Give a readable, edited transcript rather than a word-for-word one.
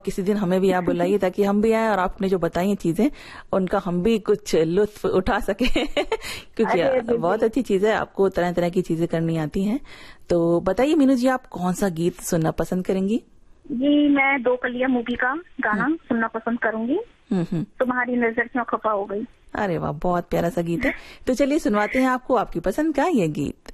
किसी दिन हमें भी आप बुलाइए ताकि हम भी आए और आपने जो बताई चीजें उनका हम भी कुछ लुत्फ उठा सके क्योंकि बहुत अच्छी चीज है, आपको तरह तरह की चीजें करनी आती हैं। तो बताइए मीनू जी, आप कौन सा गीत सुनना पसंद करेंगी? जी, मैं दो कलियां मूवी का गाना सुनना पसंद करूंगी। तुम्हारी नजर क्यों खफा हो गई। अरे वाह, बहुत प्यारा सा गीत है। तो चलिए सुनवाते हैं आपको आपकी पसंद का ये गीत।